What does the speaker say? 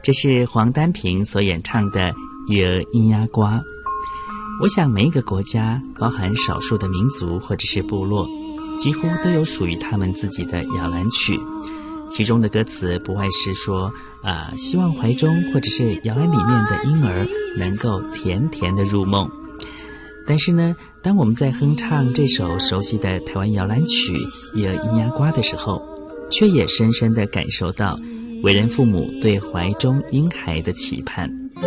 这是黄丹萍所演唱的《月儿咿呀呱》。我想每一个国家，包含少数的民族或者是部落，几乎都有属于他们自己的摇篮曲，其中的歌词不外是说希望怀中或者是摇篮里面的婴儿能够甜甜的入梦。但是呢，当我们在哼唱这首熟悉的台湾摇篮曲《月儿咿呀呱》的时候，却也深深地感受到为人父母对怀中婴孩的期盼。